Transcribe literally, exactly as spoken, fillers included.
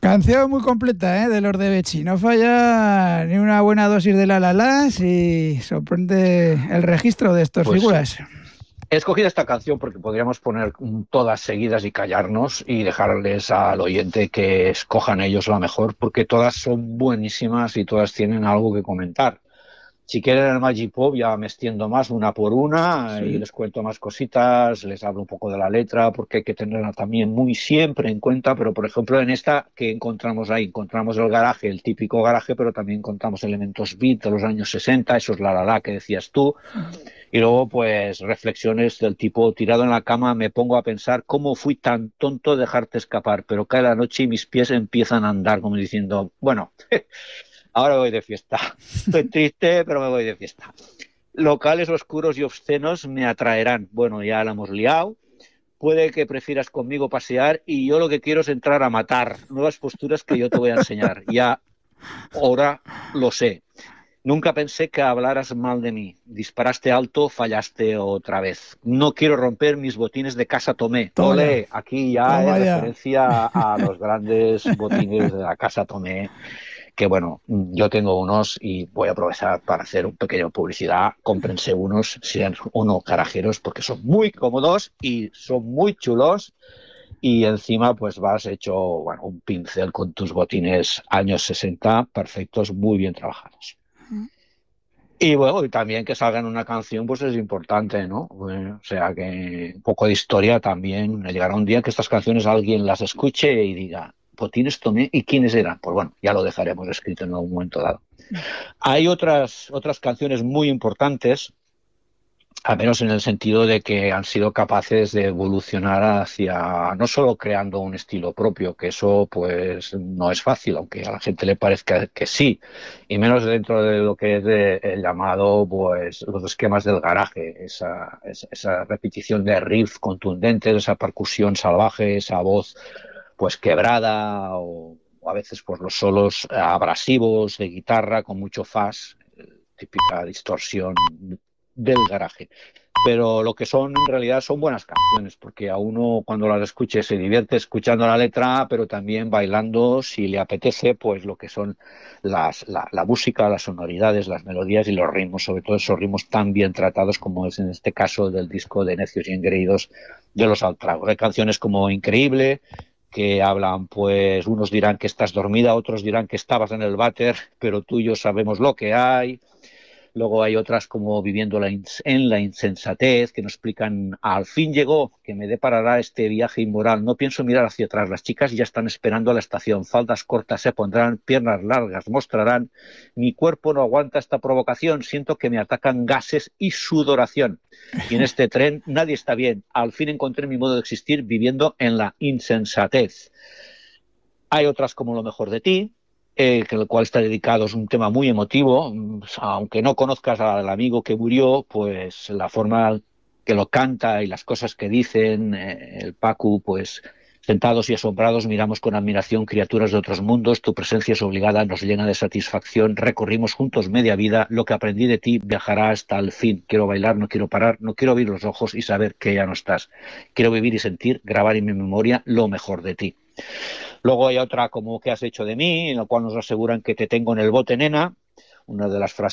Canción muy completa, ¿eh? De los de Bechi. No falla ni una buena dosis de la la las y sorprende el registro de estas Pues figuras. he escogido esta canción porque podríamos poner todas seguidas y callarnos y dejarles al oyente que escojan ellos la mejor, porque todas son buenísimas y todas tienen algo que comentar. Si quieren el Magic Pop ya me extiendo más una por una y Sí. les cuento más cositas, les hablo un poco de la letra porque hay que tenerla también muy siempre en cuenta, pero por ejemplo en esta que encontramos ahí, encontramos el garaje, el típico garaje, pero también encontramos elementos beat de los años sesenta, eso es la la la que decías tú, y luego pues reflexiones del tipo tirado en la cama me pongo a pensar cómo fui tan tonto de dejarte escapar, pero cae la noche y mis pies empiezan a andar como diciendo, bueno... Ahora voy de fiesta. Estoy triste, pero me voy de fiesta. Locales oscuros y obscenos me atraerán. Bueno, ya la hemos liado. Puede que prefieras conmigo pasear y yo lo que quiero es entrar a matar. Nuevas posturas que yo te voy a enseñar. Ya, ahora lo sé. Nunca pensé que hablaras mal de mí. Disparaste alto, fallaste otra vez. No quiero romper mis botines de Casa Tomé. Toma ya, Ole, aquí ya es toma ya. referencia a los grandes botines de la Casa Tomé que bueno, yo tengo unos y voy a aprovechar para hacer un pequeño publicidad. Cómprense unos, sean unos carajeros, porque son muy cómodos y son muy chulos. Y encima, pues vas hecho bueno, un pincel con tus botines años sesenta, perfectos, muy bien trabajados. Y bueno, y también que salga en una canción, pues es importante, ¿no? Bueno, o sea, que un poco de historia también. Llegará un día que estas canciones alguien las escuche y diga, Botines Tomé, ¿y quiénes eran? Pues bueno, ya lo dejaremos escrito en algún momento dado. Hay otras, otras canciones muy importantes, al menos en el sentido de que han sido capaces de evolucionar hacia, no solo creando un estilo propio, que eso pues no es fácil, aunque a la gente le parezca que sí, y menos dentro de lo que es de, el llamado, pues los esquemas del garaje, esa, esa, esa repetición de riff contundentes, esa percusión salvaje, esa voz pues quebrada, o, o a veces pues los solos abrasivos de guitarra con mucho fuzz, típica distorsión del garaje. Pero lo que son en realidad son buenas canciones, porque a uno cuando las escuche se divierte escuchando la letra, pero también bailando, si le apetece, pues lo que son las, la, la música, las sonoridades, las melodías y los ritmos, sobre todo esos ritmos tan bien tratados como es en este caso del disco de Necios y Engreídos de los Altragos. Hay canciones como Increíble, que hablan, pues unos dirán que estás dormida, otros dirán que estabas en el váter, pero tú y yo sabemos lo que hay. Luego hay otras como Viviendo la en la insensatez, que nos explican, al fin llegó, que me deparará este viaje inmoral. No pienso mirar hacia atrás, las chicas ya están esperando a la estación. Faldas cortas se pondrán, piernas largas mostrarán. Mi cuerpo no aguanta esta provocación, siento que me atacan gases y sudoración. Y en este tren nadie está bien. Al fin encontré mi modo de existir viviendo en la insensatez. Hay otras como Lo mejor de ti, eh, que el cual está dedicado, es un tema muy emotivo, aunque no conozcas al amigo que murió, pues la forma que lo canta y las cosas que dicen, eh, el Pacu, pues sentados y asombrados miramos con admiración criaturas de otros mundos, tu presencia es obligada, nos llena de satisfacción, recorrimos juntos media vida, lo que aprendí de ti viajará hasta el fin, quiero bailar, no quiero parar, no quiero abrir los ojos y saber que ya no estás, quiero vivir y sentir, grabar en mi memoria lo mejor de ti. Luego hay otra como ¿Qué has hecho de mí?, en la cual nos aseguran que te tengo en el bote, nena, una de las frases